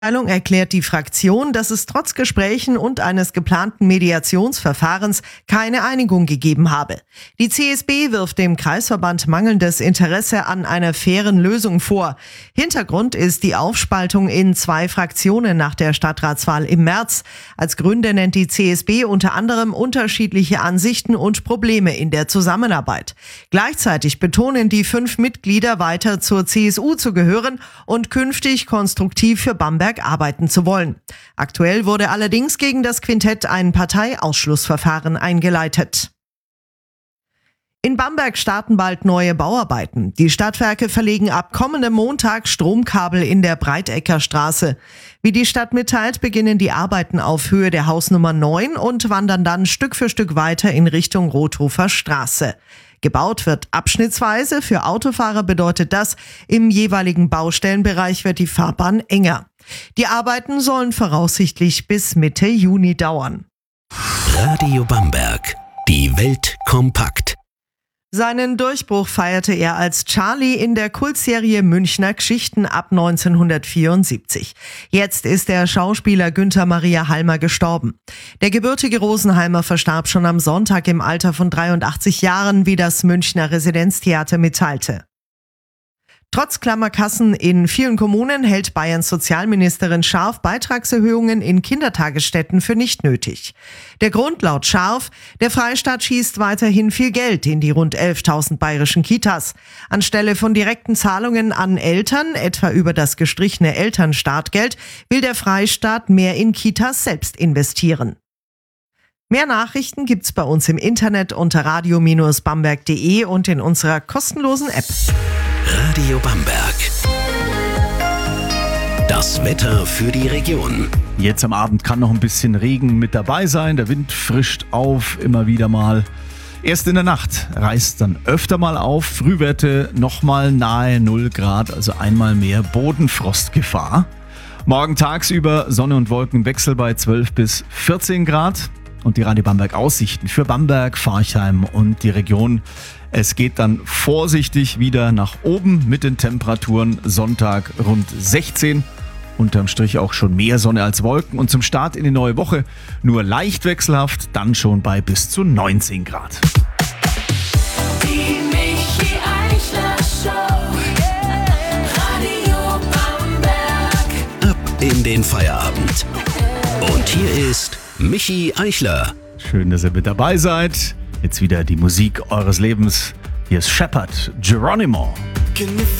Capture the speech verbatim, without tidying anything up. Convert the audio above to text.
Erklärt die Fraktion, dass es trotz Gesprächen und eines geplanten Mediationsverfahrens keine Einigung gegeben habe. Die C S B wirft dem Kreisverband mangelndes Interesse an einer fairen Lösung vor. Hintergrund ist die Aufspaltung in zwei Fraktionen nach der Stadtratswahl im März. Als Gründe nennt die C S B unter anderem unterschiedliche Ansichten und Probleme in der Zusammenarbeit. Gleichzeitig betonen die fünf Mitglieder weiter zur C S U zu gehören und künftig konstruktiv für Bamberg arbeiten zu wollen. Aktuell wurde allerdings gegen das Quintett ein Parteiausschlussverfahren eingeleitet. In Bamberg starten bald neue Bauarbeiten. Die Stadtwerke verlegen ab kommendem Montag Stromkabel in der Breitecker Straße. Wie die Stadt mitteilt, beginnen die Arbeiten auf Höhe der Hausnummer neun und wandern dann Stück für Stück weiter in Richtung Rothofer Straße. Gebaut wird abschnittsweise. Für Autofahrer bedeutet das, im jeweiligen Baustellenbereich wird die Fahrbahn enger. Die Arbeiten sollen voraussichtlich bis Mitte Juni dauern. Radio Bamberg. Die Welt kompakt. Seinen Durchbruch feierte er als Charlie in der Kultserie Münchner Geschichten ab neunzehnhundertvierundsiebzig. Jetzt ist der Schauspieler Günther Maria Halmer gestorben. Der gebürtige Rosenheimer verstarb schon am Sonntag im Alter von dreiundachtzig Jahren, wie das Münchner Residenztheater mitteilte. Trotz Klammerkassen in vielen Kommunen hält Bayerns Sozialministerin Scharf Beitragserhöhungen in Kindertagesstätten für nicht nötig. Der Grund laut Scharf: der Freistaat schießt weiterhin viel Geld in die rund elftausend bayerischen Kitas. Anstelle von direkten Zahlungen an Eltern, etwa über das gestrichene Elternstartgeld, will der Freistaat mehr in Kitas selbst investieren. Mehr Nachrichten gibt's bei uns im Internet unter radio Bindestrich bamberg punkt de und in unserer kostenlosen App. Radio Bamberg. Das Wetter für die Region. Jetzt am Abend kann noch ein bisschen Regen mit dabei sein. Der Wind frischt auf, immer wieder mal. Erst in der Nacht reißt dann öfter mal auf. Frühwerte nochmal nahe null Grad, also einmal mehr Bodenfrostgefahr. Morgen tagsüber Sonne und Wolkenwechsel bei zwölf bis vierzehn Grad. Und die Radio Bamberg Aussichten für Bamberg, Forchheim und die Region. Es geht dann vorsichtig wieder nach oben mit den Temperaturen. Sonntag rund sechzehn. Unterm Strich auch schon mehr Sonne als Wolken. Und zum Start in die neue Woche nur leicht wechselhaft, dann schon bei bis zu neunzehn Grad. Die Michi Eichler Show. Radio Bamberg. Ab in den Feierabend. Und hier ist Michi Eichler. Schön, dass ihr mit dabei seid. Jetzt wieder die Musik eures Lebens. Hier ist Shepherd Geronimo.